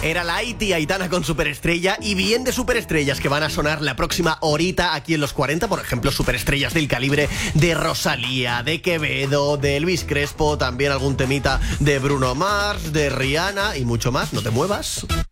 Era la Aitana con Superestrella, y bien de superestrellas que van a sonar la próxima horita aquí en los 40, por ejemplo, superestrellas del calibre de Rosalía, de Quevedo, de Elvis Crespo, también algún temita de Bruno Mars, de Rihanna y mucho más. No te muevas.